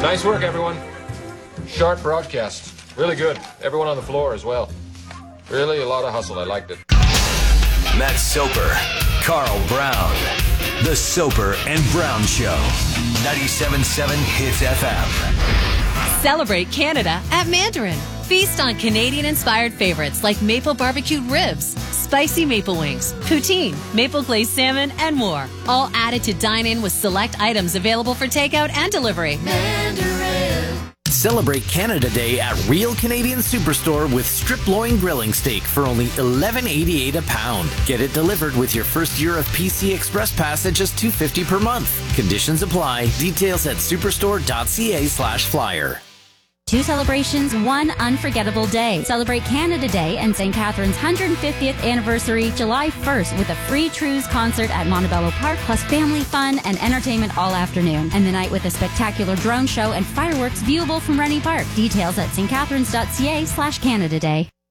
Nice work, everyone. Sharp broadcast. Really good. Everyone on the floor as well. Really a lot of hustle. I liked it. Matt Soper, Carl Brown. The Soper and Brown Show. 97.7 Hits FM. Celebrate Canada at Mandarin. Feast on Canadian-inspired favorites like maple barbecued ribs, spicy maple wings, poutine, maple glazed salmon, and more. All added to dine in with select items available for takeout and delivery. Mandarin. Celebrate Canada Day at Real Canadian Superstore with strip loin grilling steak for only $11.88 a pound. Get it delivered with your first year of PC Express Pass at just $2.50 per month. Conditions apply. Details at superstore.ca/flyer. 2 celebrations, 1 unforgettable day. Celebrate Canada Day and St. Catharines' 150th anniversary July 1st with a free Trews concert at Montebello Park, plus family fun and entertainment all afternoon. And the night with a spectacular drone show and fireworks viewable from Rennie Park. Details at stcatharines.ca/Canada Day.